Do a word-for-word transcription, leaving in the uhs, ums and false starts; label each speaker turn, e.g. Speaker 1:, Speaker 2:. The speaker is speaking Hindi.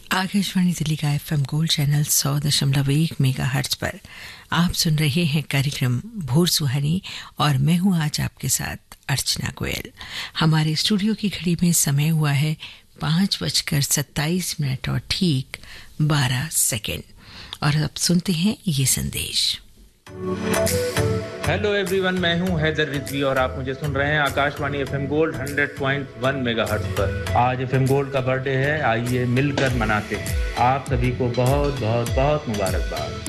Speaker 1: आकाशवाणी दिल्ली का एफएम गोल्ड चैनल सौ दशमलव एक मेगा हर्ट्ज पर आप सुन रहे हैं कार्यक्रम भोर सुहानी और मैं हूं आज आपके साथ अर्चना गोयल। हमारे स्टूडियो की घड़ी में समय हुआ है पांच बजकर सत्ताईस मिनट और ठीक बारह सेकेंड। और अब सुनते हैं ये संदेश।
Speaker 2: हेलो एवरीवन, मैं हूं हैदर रिजवी और आप मुझे सुन रहे हैं आकाशवाणी एफएम गोल्ड सौ पॉइंट एक मेगाहर्ट्ज पर। आज एफएम गोल्ड का बर्थडे है, आइए मिलकर मनाते हैं। आप सभी को बहुत बहुत बहुत मुबारकबाद।